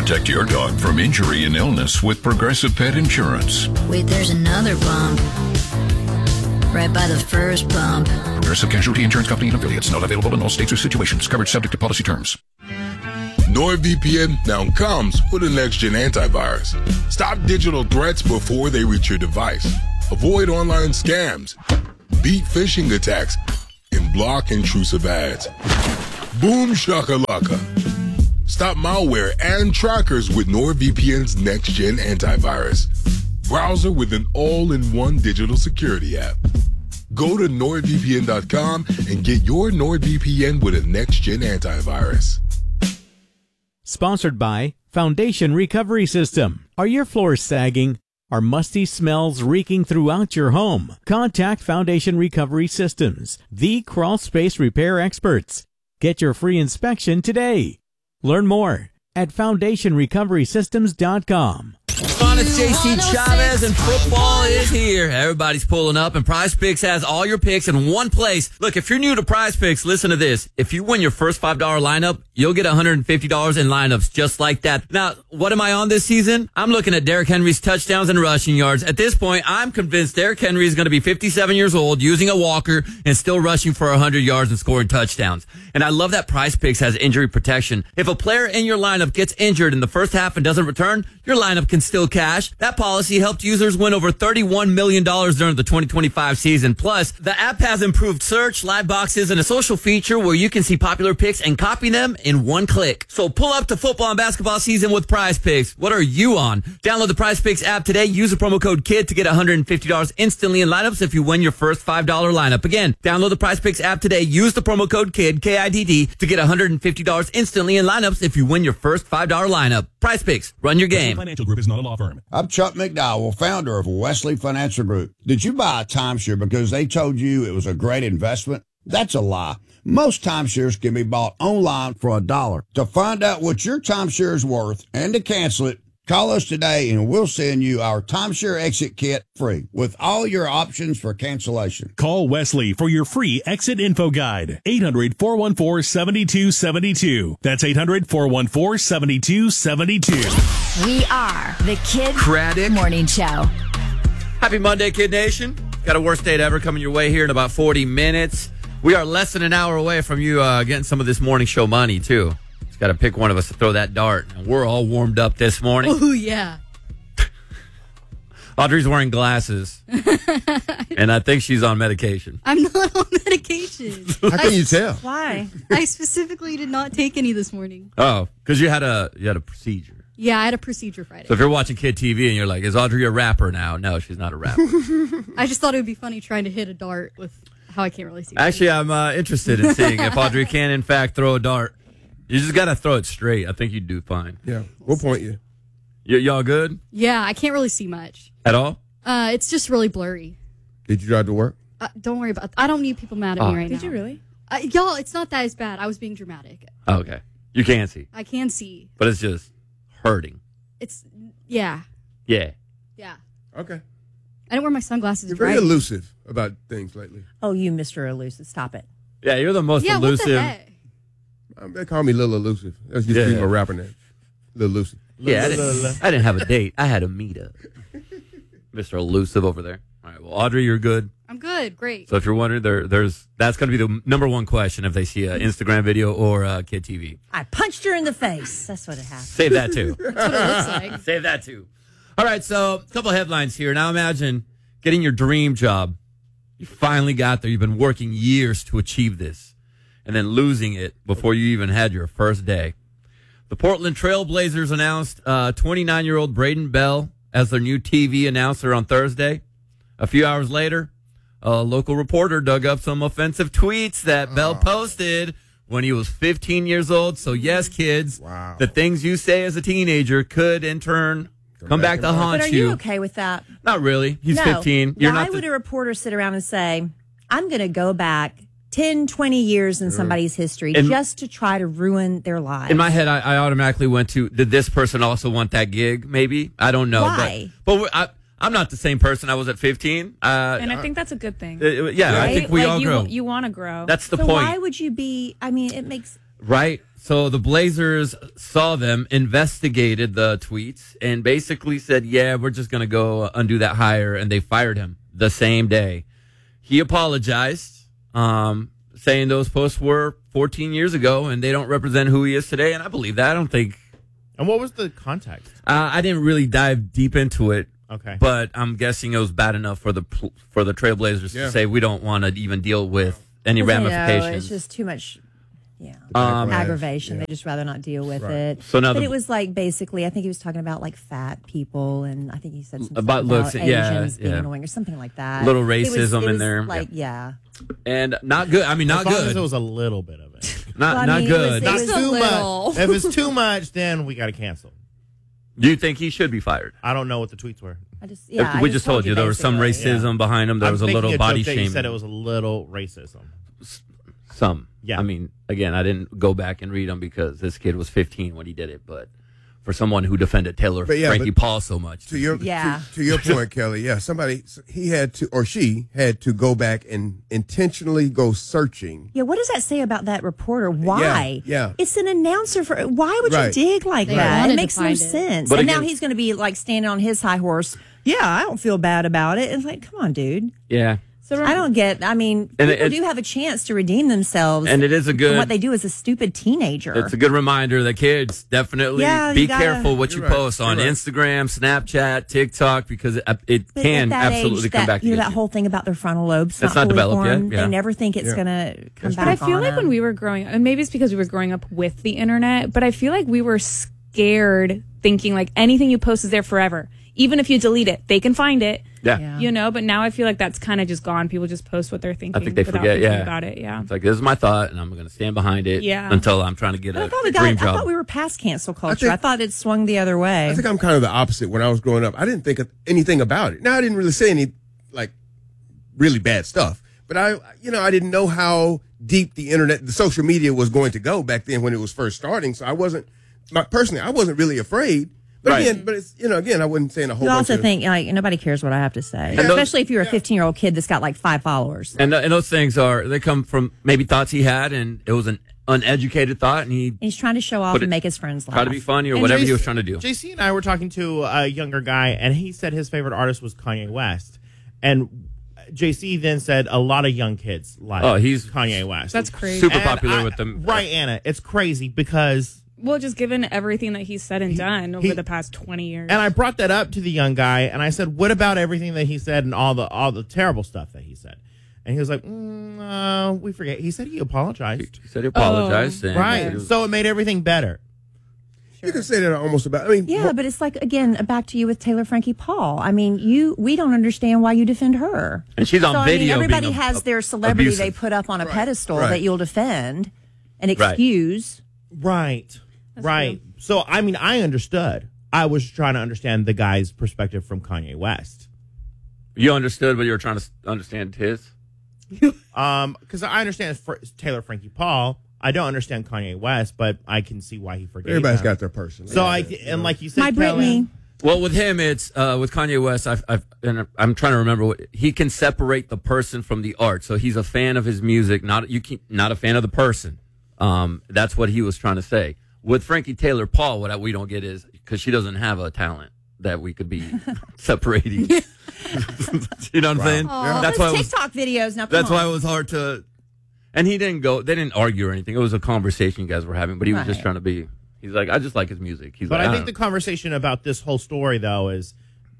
Protect your dog from injury and illness with Progressive Pet Insurance. Wait, there's another bump. Right by the first bump. Progressive Casualty Insurance Company and affiliates. Not available in all states or situations. Coverage subject to policy terms. NordVPN now comes with a next-gen antivirus. Stop digital threats before they reach your device. Avoid online scams. Beat phishing attacks. And block intrusive ads. Boom shakalaka. Stop malware and trackers with NordVPN's next-gen antivirus. Browser with an all-in-one digital security app. Go to NordVPN.com and get your NordVPN with a next-gen antivirus. Sponsored by Foundation Recovery System. Are your floors sagging? Are musty smells reeking throughout your home? Contact Foundation Recovery Systems, the crawl space repair experts. Get your free inspection today. Learn more at FoundationRecoverySystems.com. It's JC Chavez, and football is here. Everybody's pulling up, and Prize Picks has all your picks in one place. Look, if you're new to Prize Picks, listen to this. If you win your first $5 lineup, you'll get $150 in lineups just like that. Now, what am I on this season? I'm looking at Derrick Henry's touchdowns and rushing yards. At this point, I'm convinced Derrick Henry is going to be 57 years old, using a walker, and still rushing for 100 yards and scoring touchdowns. And I love that Prize Picks has injury protection. If a player in your lineup gets injured in the first half and doesn't return, your lineup can still cash. That policy helped users win over $31 million during the 2025 season. Plus, the app has improved search, live boxes, and a social feature where you can see popular picks and copy them in one click. So pull up to football and basketball season with Prize Picks. What are you on? Download the Prize Picks app today. Use the promo code KID to get $150 instantly in lineups if you win your first $5 lineup. Again, download the Prize Picks app today. Use the promo code KID, K-I-D-D, to get $150 instantly in lineups if you win your first $5 lineup. Prize Picks. Run your game. Financial Group is not a law firm. I'm Chuck McDowell, founder of Wesley Financial Group. Did you buy a timeshare because they told you it was a great investment? That's a lie. Most timeshares can be bought online for $1. To find out what your timeshare is worth and to cancel it, call us today and we'll send you our timeshare exit kit free with all your options for cancellation. Call Wesley for your free exit info guide. 800-414-7272. That's 800-414-7272. We are the Kid Craddock Morning Show. Happy Monday, Kid Nation. Got a worst date ever coming your way here in about 40 minutes. We are less than an hour away from you getting some of this morning show money, too. Got to pick one of us to throw that dart. And we're all warmed up this morning. Oh, yeah. Audrey's wearing glasses. And I think she's on medication. I'm not on medication. How can you tell? Why? I specifically did not take any this morning. Oh, because you had a procedure. Yeah, I had a procedure Friday. So if you're watching Kid TV and you're like, is Audrey a rapper now? No, she's not a rapper. I just thought it would be funny trying to hit a dart with how I can't really see. Actually, I'm interested in seeing if Audrey can, in fact, throw a dart. You just got to throw it straight. I think you'd do fine. Yeah. We'll point you. Y'all good? Yeah, I can't really see much. At all? It's just really blurry. Did you drive to work? Don't worry about it. I don't need people mad at me right now. Did you really? Y'all, it's not that as bad. I was being dramatic. Oh, okay. You can see. I can see. But it's just hurting. It's, yeah. Yeah. Yeah. Okay. I didn't wear my sunglasses. You're very elusive about things lately. Oh, you Mr. Elusive. Stop it. Yeah, you're the most elusive. What the heck? They call me Lil Elusive. That's just my rapper name. Lil Elusive. Yeah, I didn't have a date. I had a meetup. Mr. Elusive over there. All right, well, Audrey, you're good. I'm good. Great. So if you're wondering, that's going to be the number one question if they see an Instagram video or Kid TV. I punched her in the face. That's what it happened. Save that, too. That's what it looks like. Save that, too. All right, so a couple headlines here. Now imagine getting your dream job. You finally got there. You've been working years to achieve this. And then losing it before you even had your first day. The Portland Trail Blazers announced 29-year-old Braden Bell as their new TV announcer on Thursday. A few hours later, a local reporter dug up some offensive tweets that Bell posted when he was 15 years old. So, yes, kids, the things you say as a teenager could, in turn, come back to haunt you. But are you okay with that? Not really. He's 15. Why would a reporter sit around and say, I'm going to go back 10, 20 years in somebody's history just to try to ruin their lives? In my head, I automatically went to, did this person also want that gig? Maybe. I don't know. Why? But I'm not the same person I was at 15. And I think that's a good thing. Yeah, right? I think we all grow. You want to grow. That's the so point. Why would you be, I mean, it makes... Right? So the Blazers saw them, investigated the tweets, and basically said, yeah, we're just going to go undo that hire, and they fired him the same day. He apologized, saying those posts were 14 years ago, and they don't represent who he is today, and I believe that. I don't think... And what was the context? I didn't really dive deep into it. Okay. But I'm guessing it was bad enough for the Trailblazers to say we don't want to even deal with any ramifications. It's just too much aggravation. They just rather not deal with it. So now but it was like basically, I think he was talking about like fat people, and I think he said something about looks, Asians being annoying or something like that. Little racism in there. Like, And not good. I mean, not as long good. As it was a little bit of it. Not good. Not too much. If it's too much, then we got to cancel. Do you think he should be fired? I don't know what the tweets were. We just told you there was some racism behind him. There was a little body shaming. You said it was a little racism. Some. Yeah. I mean, again, I didn't go back and read them because this kid was 15 when he did it. But for someone who defended Frankie Paul so much. To your point, Kelly, he had to, or she had to go back and intentionally go searching. Yeah, what does that say about that reporter? Why? Yeah. It's an announcer why would you dig like that? It makes no sense. But and now he's going to be like standing on his high horse. Yeah, I don't feel bad about it. It's like, come on, dude. Yeah. So I don't get. I mean, people do have a chance to redeem themselves, and it is a good. What they do as a stupid teenager. It's a good reminder that kids definitely be careful what you post on Instagram, Snapchat, TikTok, because it can absolutely come back. You know that whole thing about their frontal lobes. That's not developed yet. They never think it's going to come back. But I feel like when we were growing up, and maybe it's because we were growing up with the internet, but I feel like we were scared, thinking like anything you post is there forever. Even if you delete it, they can find it. Yeah. You know, but now I feel like that's kind of just gone. People just post what they're thinking. I think they without forget, thinking about it. Yeah. It's like, this is my thought, and I'm going to stand behind it until I'm trying to get a dream job. I thought we were past cancel culture. I thought it swung the other way. I think I'm kind of the opposite. When I was growing up, I didn't think of anything about it. Now, I didn't really say any, like, really bad stuff. But I didn't know how deep the internet, the social media was going to go back then when it was first starting. So I wasn't really afraid. But again, I wouldn't say in a whole bunch of... You also think, like, nobody cares what I have to say. And especially if you're a 15-year-old kid that's got, like, 5 followers. And those things they come from maybe thoughts he had, and it was an uneducated thought, and he's trying to show off and make his friends laugh. Try to be funny or whatever he was trying to do. JC and I were talking to a younger guy, and he said his favorite artist was Kanye West. And JC then said a lot of young kids like he's Kanye West. That's crazy. Super popular with them. Right, Anna. It's crazy because... Well, just given everything that he's said and done over the past 20 years. And I brought that up to the young guy, and I said, what about everything that he said and all the terrible stuff that he said? And he was like, we forget. He said he apologized. He said he apologized. Right. So it made everything better. Sure. You can say that almost about, but it's like, again, back to you with Taylor Frankie Paul. I mean, we don't understand why you defend her. And she's on video. Everybody has their celebrity abusive. They put up on a pedestal that you'll defend and excuse. Right. Right. So, I mean, I understood. I was trying to understand the guy's perspective from Kanye West. You understood, but you were trying to understand his? Because I understand Taylor Frankie Paul. I don't understand Kanye West, but I can see why he forgave Everybody's him. got their person. So, and like you said, My Britney. Well, with him, it's with Kanye West. I'm trying to remember he can separate the person from the art. So he's a fan of his music, not a fan of the person. That's what he was trying to say. With Frankie Taylor Paul, what we don't get is because she doesn't have a talent that we could be separating. You know what I'm saying? That's why TikTok videos. Now, that's why it was hard to. And he didn't go. They didn't argue or anything. It was a conversation you guys were having, but he was just trying to be. He's like, I just like his music. But I think the conversation about this whole story, though, is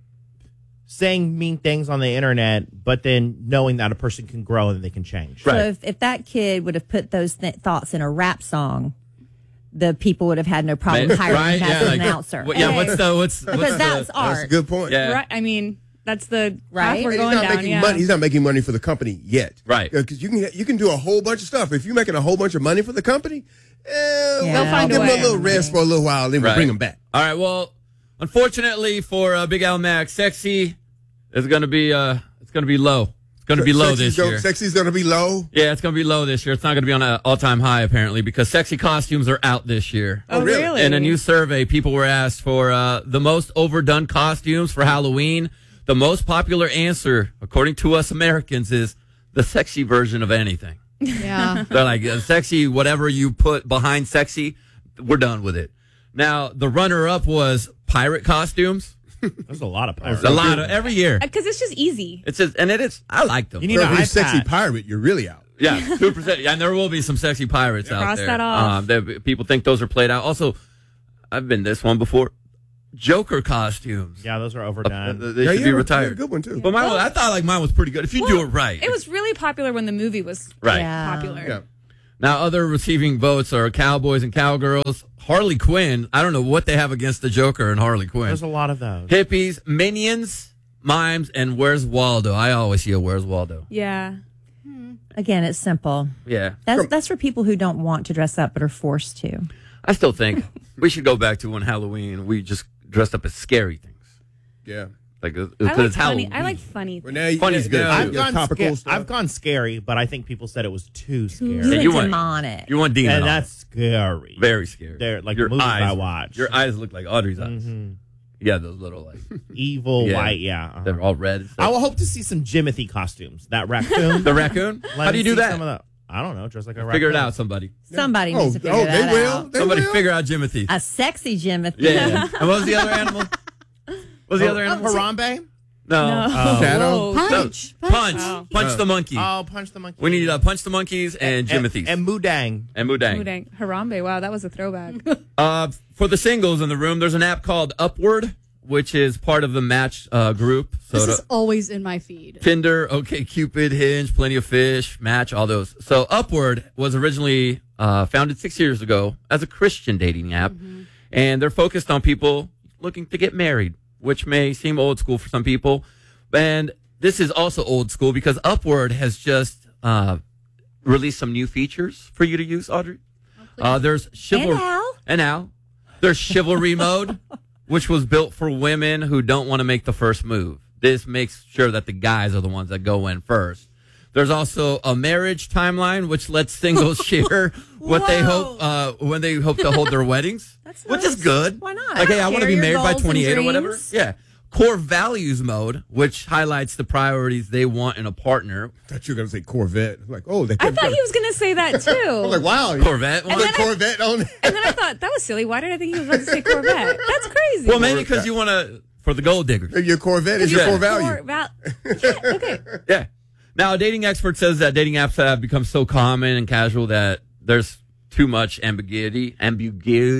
saying mean things on the internet, but then knowing that a person can grow and they can change. Right. So if that kid would have put those thoughts in a rap song, the people would have had no problem hiring him as an announcer. What's because that's art. That's a good point. Yeah. Right. I mean, that's the path we're going down. He's not making money for the company yet. Right. Because you can do a whole bunch of stuff. If you're making a whole bunch of money for the company, they'll find give him a little rest for a little while, then we'll bring him back. All right. Well, unfortunately for Big Al Max, Sexy is going to be low. It's going to be low this year. Sexy's going to be low? Yeah, it's going to be low this year. It's not going to be on an all-time high, apparently, because sexy costumes are out this year. Oh, really? In a new survey, people were asked for the most overdone costumes for Halloween. The most popular answer, according to us Americans, is the sexy version of anything. Yeah. They're like, sexy, whatever you put behind sexy, we're done with it. Now, the runner-up was pirate costumes. There's a lot of pirates. A lot of every year. Because it's just easy. It's just, and it is. I like them. You need So an if you're eye a sexy patch. pirate, you're really out. Yeah, 2%. And there will be some sexy pirates out Cross there. that off. People think those are played out. Also, I've been this one before. Joker costumes. Yeah, those are overdone. They should be retired. Good one too. But I thought like mine was pretty good. If you do it right. It was really popular when the movie was Right. popular. Yeah. Now, other receiving votes are Cowboys and Cowgirls. Harley Quinn. I don't know what they have against the Joker and Harley Quinn. There's a lot of those. Hippies, Minions, Mimes, and Where's Waldo? I always hear Where's Waldo. Yeah. Again, it's simple. Yeah. That's for people who don't want to dress up but are forced to. I still think we should go back to when Halloween we just dressed up as scary things. Yeah. Like, I because like it's Halloween. funny. I like funny. Well, now you- Funny's good, now too. you got topical stuff. I've gone scary, but I think people said it was too scary. You Yeah, went you want- demonic. You want demon And on. that's scary. Very scary. They're like Your the movies eyes, I watch. Your eyes look like Audrey's eyes. Mhm. Yeah, those little like Evil Yeah. white, yeah. Uh-huh. they're all red. and stuff. I will hope to see some Jimothy costumes. That raccoon. The raccoon? Let How do me you do see that? Some of the, I don't know, dress like a raccoon. Figure it out, somebody. Somebody needs to figure that they will. out. They Somebody will. figure out Jimothy. A sexy Jimothy. Yeah. And what was the other animal? What was the other animal? Harambe? No. Oh. Shadow. Whoa. Punch. Punch. Oh. Punch the monkey. Oh, Punch the Monkey. We need Punch the Monkeys and Jimothy's. And Mudang. And Mudang. Mudang. Harambe. Wow, that was a throwback. For the singles in the room, there's an app called Upward, which is part of the Match group. So This is always in my feed. Tinder, OkCupid, Hinge, Plenty of Fish, Match, all those. So Upward was originally founded 6 years ago as a Christian dating app, and they're focused on people looking to get married, which may seem old school for some people. And this is also old school because Upward has just released some new features for you to use, Audrey. There's chivalry. And now. There's chivalry mode, which was built for women who don't want to make the first move. This makes sure that the guys are the ones that go in first. There's also a marriage timeline, which lets singles share what they hope when they hope to hold their weddings, which is good. Why not? Like, hey, I want to Share be your married by goals and 28 or whatever. dreams. Yeah. Core values mode, which highlights the priorities they want in a partner. I thought you were going to say Corvette. I'm like, oh, they I thought he was going to say that too. I was like, wow. Corvette. You put Corvette on there. And then I thought, that was silly. Why did I think he was about to say Corvette? That's crazy. Well, maybe because you want to, for the gold diggers. Your Corvette is your core value. Yeah, okay. Yeah. Now, a dating expert says that dating apps have become so common and casual that there's too much ambiguity. I can't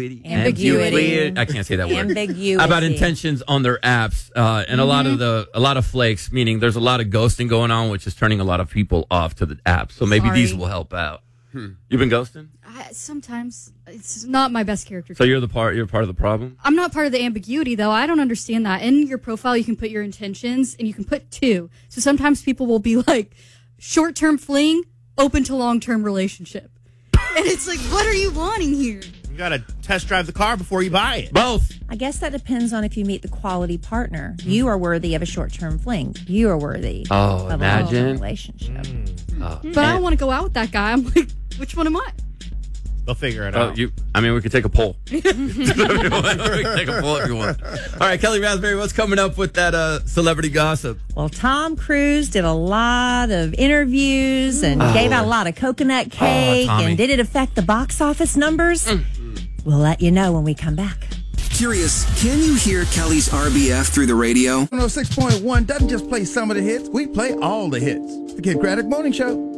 say that word. Ambiguity. About intentions on their apps, and a lot of flakes. Meaning, there's a lot of ghosting going on, which is turning a lot of people off to the app. So maybe these will help out. You've been ghosting, Sometimes it's not my best character. so you're part of the problem. I'm not part of the ambiguity, though. I don't understand that. In your profile, you can put your intentions, and you can put 2. So sometimes people will be like, short-term fling, open to long-term relationship. And it's like, what are you wanting here? You got to test drive the car before you buy it. Both. I guess that depends on if you meet the quality partner. You are worthy of a short-term fling. You are worthy of a imagine. long-term relationship. But I don't want to go out with that guy. I'm like, which one am I? They'll figure it Oh, out. we could take a poll. We can take a poll if you want. All right, Kelly Raspberry, what's coming up with that celebrity gossip? Well, Tom Cruise did a lot of interviews and gave out a lot of coconut cake. Tommy. And did it affect the box office numbers? We'll let you know when we come back. Curious, can you hear Kelly's RBF through the radio? 106.1 doesn't just play some of the hits, we play all the hits. The Kid Craddock Morning Show.